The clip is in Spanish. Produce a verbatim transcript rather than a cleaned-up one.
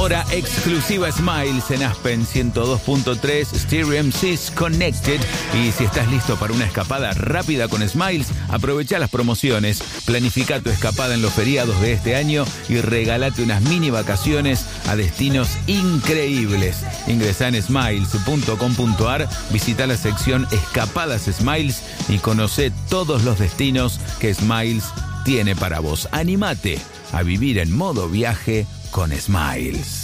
Hora exclusiva Smiles en Aspen ciento dos punto tres, Stereo M Cs Connected. Y si estás listo para una escapada rápida con Smiles, aprovecha las promociones, planifica tu escapada en los feriados de este año y regálate unas mini vacaciones a destinos increíbles. Ingresá en smiles punto com punto ar, visita la sección Escapadas Smiles y conoce todos los destinos que Smiles tiene para vos. Anímate a vivir en modo viaje con Smiles.